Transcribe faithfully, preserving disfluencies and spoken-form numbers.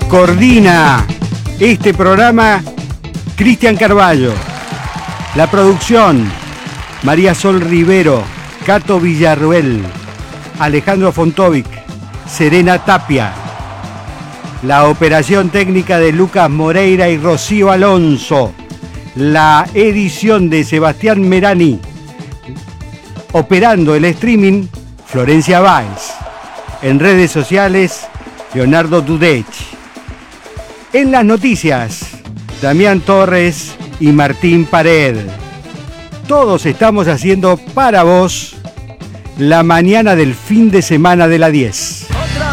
Coordina este programa Cristian Carballo. La producción, María Sol Rivero, Cato Villarruel, Alejandro Fontovic, Serena Tapia. La operación técnica de Lucas Moreira y Rocío Alonso. La edición de Sebastián Merani. Operando el streaming, Florencia Báez. En redes sociales, Leonardo Dudech. En las noticias, Damián Torres y Martín Pared. Todos estamos haciendo para vos la mañana del fin de semana de la diez.